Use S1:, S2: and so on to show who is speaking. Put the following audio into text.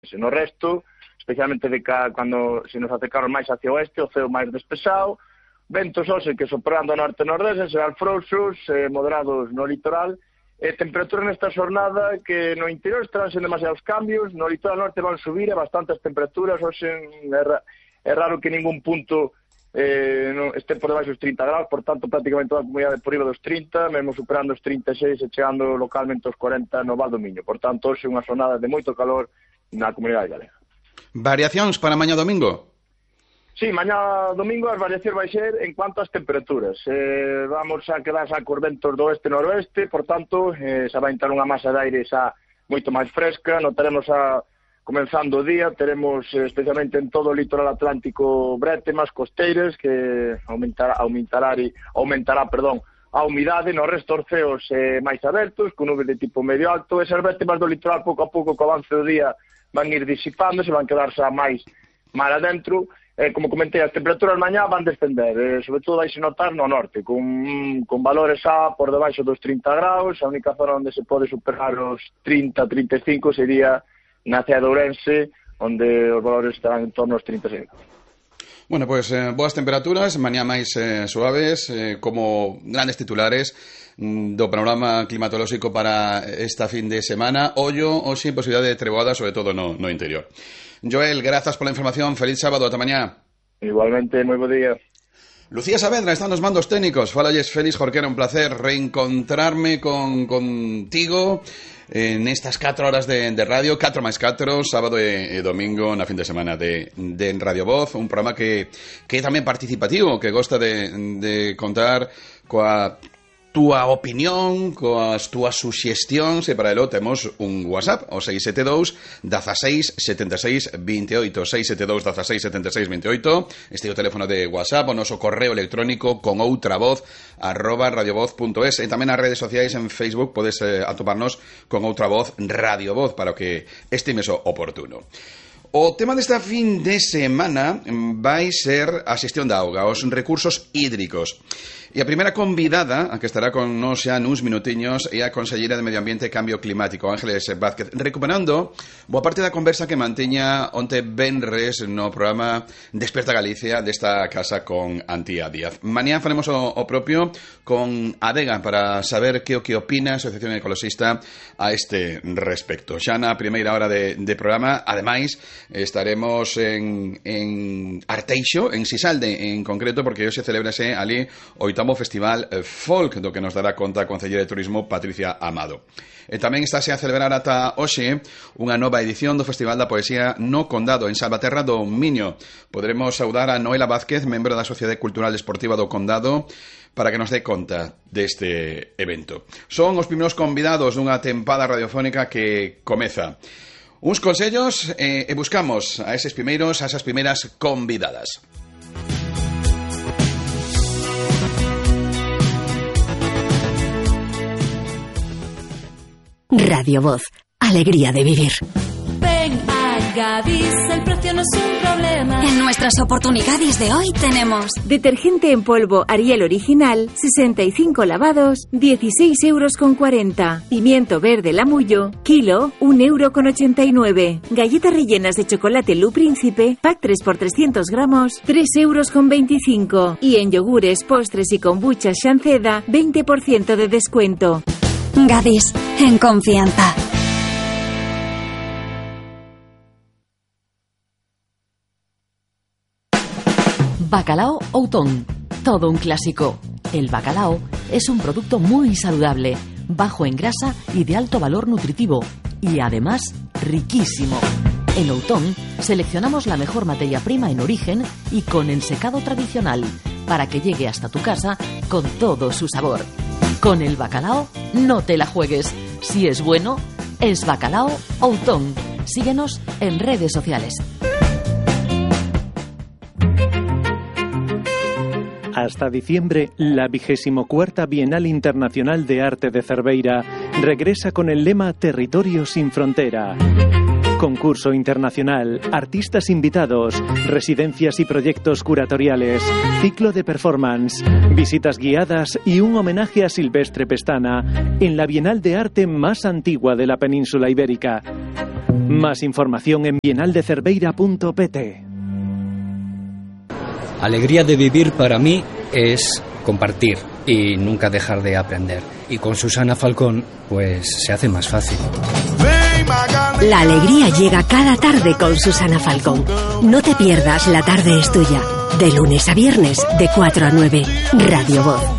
S1: No resto, especialmente cando se nos acercaron máis hacia o oeste, o ceo máis despexado, ventos hoxe que soprando a norte e nordeste, serán frouxos, moderados no litoral, e temperatura nesta xornada que no interior estarán sendo demasiados cambios, no litoral norte van subir a bastantes temperaturas, hoxe é raro que ningún punto este por debaixo dos 30 graus, por tanto prácticamente toda a comunidade por riba dos 30, mesmo superando os 36 e chegando localmente aos 40 no Val do Miño, por tanto hoxe unha xornada de moito calor na comunidade galega.
S2: Variacións para mañá domingo?
S1: Sí, mañá domingo as variacións vai ser en cuanto ás temperaturas. Vamos a quedar xa cos ventos do oeste e noroeste, por tanto, xa vai entrar unha masa de aire xa moito máis fresca, notaremos comenzando o día, teremos especialmente en todo o litoral atlántico brétemas costeiras que aumentará a humidade, no resto os ceos máis abertos, con nubes de tipo medio alto, esas brétemas do litoral pouco a pouco co avance do día van ir disipándose, van quedar xa máis mar adentro. Como comentei, as temperaturas mañá van descender, sobre todo vai se notar no norte, con valores xa por debaixo dos 30 graus, a única zona onde se pode superar os 30-35 sería na cidade de Ourense, onde os valores estarán en torno aos 36 graus.
S2: Bueno, pues boas temperaturas, mañá máis suaves, como grandes titulares do panorama climatolóxico para esta fin de semana. Ollo, hoxe, posibilidade de treboada, sobre todo no interior. Joel, grazas pola información, feliz sábado, ata mañá.
S1: Igualmente, moi bo día.
S2: Lucía Saavedra está nos mandos técnicos. Falalles Félix Jorquera, un placer reencontrarme contigo en estas 4 horas de radio, 4 máis 4, sábado e domingo na fin de semana de Radio Voz, un programa que é tamén participativo, que gosta de contar coa túa opinión, coas túas suxestións, e para elo temos un WhatsApp, o 672 16 76 28, 672 16 76 28, este é o teléfono de WhatsApp, o noso correo electrónico con outra voz @radiovoz.es, e tamén nas redes sociais en Facebook podes atoparnos con outra voz Radio Voz para o que estimes oportuno. O tema desta fin de semana vai ser a xestión da auga, os recursos hídricos. E a primeira convidada, a que estará con nos xa nuns minutiños, é a conselleira de Medio Ambiente e Cambio Climático, Ángeles Vázquez, recuperando boa parte da conversa que manteña onte venres no programa Desperta Galicia desta casa con Antía Díaz. Mañá faremos o propio con Adega para saber que o que opina a Asociación Ecologista a este respecto. Xa na primeira hora de programa, ademais, estaremos en Arteixo, en Sisalde en concreto, porque hoxe celebrase ali o 8º Festival Folk, do que nos dará conta a concelleira de Turismo Patricia Amado. E tamén estáse a celebrar ata hoxe unha nova edición do Festival da Poesía no Condado, en Salvaterra do Miño. Poderemos saudar a Noela Vázquez, membro da Sociedade Cultural Esportiva do Condado, para que nos dé conta deste evento. Son os primeiros convidados dunha tempada radiofónica que comeza. Uns consellos e buscamos a esas primeiras convidadas.
S3: Radio Voz, alegría de vivir.
S4: Ven a Gadis, el precio no es un problema.
S3: En nuestras oportunidades de hoy tenemos
S5: detergente en polvo Ariel original, 65 lavados, 16,40 €. Pimiento verde Lamullo, kilo, 1,89 €. Galletas rellenas de chocolate Lu Príncipe, pack 3 por 300 gramos, 3,25 €. Y en yogures, postres y kombucha Shanceda, 20% de descuento.
S3: Gadis, en confianza.
S6: Bacalao Outón, todo un clásico. El bacalao es un producto muy saludable, bajo en grasa y de alto valor nutritivo, y además riquísimo. En Outón seleccionamos la mejor materia prima en origen y con ensecado tradicional, para que llegue hasta tu casa con todo su sabor. Con el bacalao no te la juegues. Si es bueno, es Bacalao Outón. Síguenos en redes sociales.
S7: Hasta diciembre, la 24ª Bienal Internacional de Arte de Cerveira regresa con el lema Territorio sin frontera. Concurso internacional, artistas invitados, residencias y proyectos curatoriales, ciclo de performance, visitas guiadas y un homenaje a Silvestre Pestana en la Bienal de Arte más antigua de la península ibérica. Más información en bienaldecerveira.pt.
S8: Alegría de vivir para mí es compartir y nunca dejar de aprender. Y con Susana Falcón, pues se hace más fácil.
S3: La alegría llega cada tarde con Susana Falcón. No te pierdas La tarde es tuya. De lunes a viernes, de 4 a 9. Radio Voz.